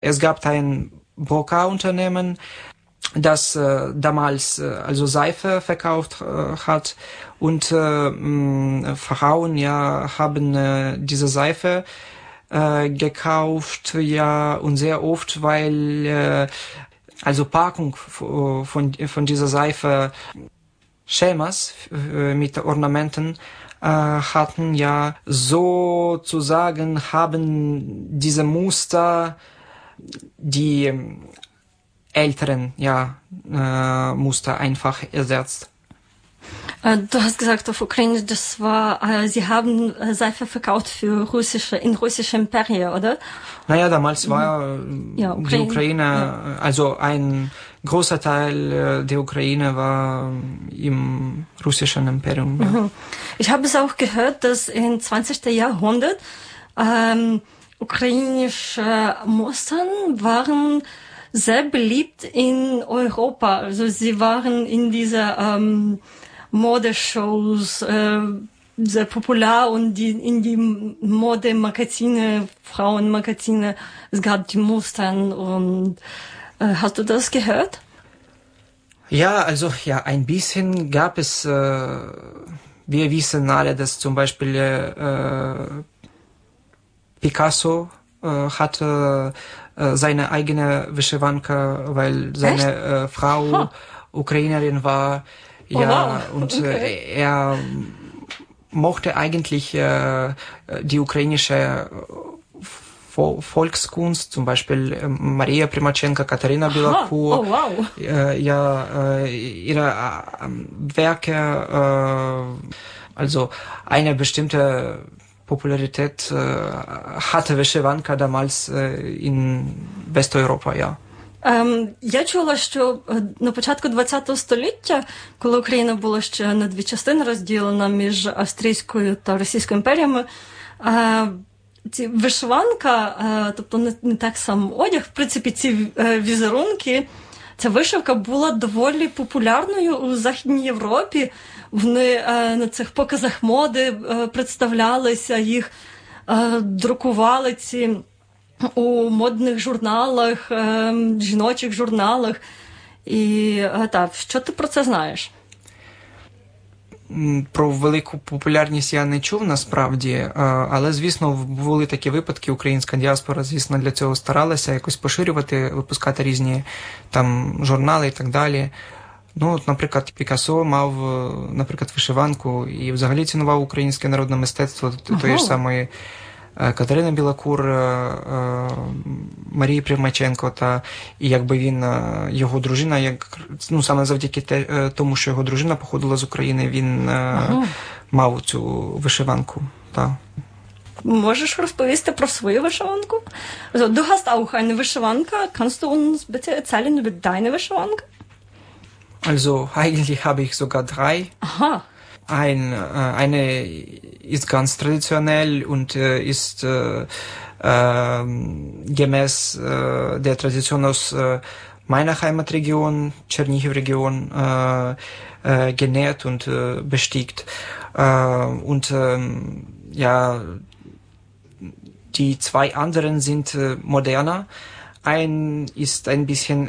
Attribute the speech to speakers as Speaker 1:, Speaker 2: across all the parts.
Speaker 1: Es gab ein Brocard-Unternehmen, das damals also Seife verkauft hat und Frauen haben diese Seife gekauft und sehr oft, weil also Packung von dieser Seife Schemas mit Ornamenten hatten sozusagen haben diese Muster die älteren Muster einfach ersetzt.
Speaker 2: Du hast gesagt auf Ukraine, das war, sie haben Seife verkauft für russische Imperien, oder?
Speaker 1: Naja, damals war die Ukraine, also ein großer Teil der Ukraine war im russischen Imperium.
Speaker 2: Mhm. Ich habe es auch gehört, dass im 20. Jahrhundert ukrainische Mustern waren sehr beliebt in Europa. Also sie waren in dieser Modeshows sehr populär und in die Modemagazine, Frauenmagazine, es gab die Mustern und hast du das gehört?
Speaker 1: Ja, also ein bisschen gab es, wir wissen alle, dass zum Beispiel Picasso hatte seine eigene Vyshyvanka, weil seine Frau Ukrainerin war. Und er mochte eigentlich die ukrainische Volkskunst, zum Beispiel Maria Primachenko, Katharina Bilakur, ihre Werke, also eine bestimmte Популяритет hatte Вишиванка damals in Westeuropa,
Speaker 2: Я чула, що на початку ХХ століття, коли Україна була ще на дві частини розділена між Австрійською та Російською імперіями, ці вишиванка, тобто не так сам одяг, в принципі, ці візерунки, ця вишивка була доволі популярною у Західній Європі. Вони на цих показах моди представлялися, їх друкували ці у модних журналах, жіночих журналах. І так, що ти про це знаєш?
Speaker 1: Про велику популярність я не чув насправді, але, звісно, були такі випадки, українська діаспора, звісно, для цього старалася якось поширювати, випускати різні там журнали і так далі. Ну, от, наприклад, Пікассо мав, наприклад, вишиванку і взагалі цінував українське народне мистецтво тої ж самої Катерини Білокур, Марії Примаченко, і якби він, його дружина, саме завдяки тому, що його дружина походила з України, він мав цю вишиванку.
Speaker 2: Можеш розповісти про свою вишиванку? Also, du hast auch eine Vyshyvanka. Kannst du uns bitte erzählen über deine Vyshyvanka?
Speaker 1: Also, eigentlich habe ich sogar 3.
Speaker 2: Aha.
Speaker 1: Eine ist ganz traditionell und ist gemäß der Tradition aus meiner Heimatregion, Tschernihiv-Region, genäht und bestickt. Und die 2 anderen sind moderner. Ein ist ein bisschen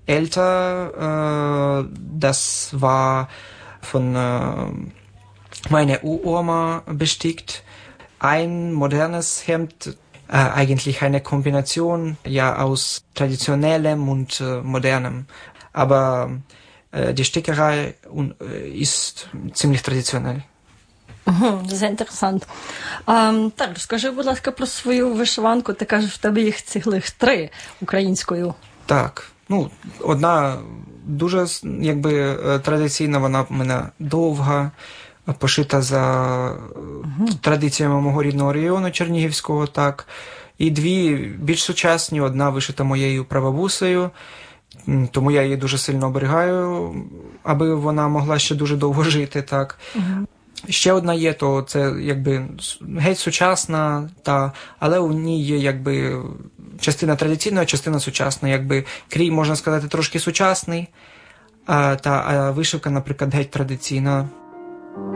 Speaker 1: älter, das war von meiner Uroma bestickt. Ein modernes Hemd, eigentlich eine Kombination aus traditionellem und modernem. Aber die Stickerei ist ziemlich traditionell.
Speaker 2: Це інтересно. Так, розкажи, будь ласка, про свою вишиванку. Ти кажеш, в тебе їх цілих 3 українською.
Speaker 1: Так, одна дуже, традиційна, вона в мене довга, пошита за традиціями мого рідного району Чернігівського, так. І 2 більш сучасні, одна вишита моєю прабабусею, тому я її дуже сильно оберігаю, аби вона могла ще дуже довго жити, так. Ще одна є, то це геть сучасна, але у ній є частина традиційна, частина сучасна, крій, можна сказати, трошки сучасний, а вишивка, наприклад, геть традиційна.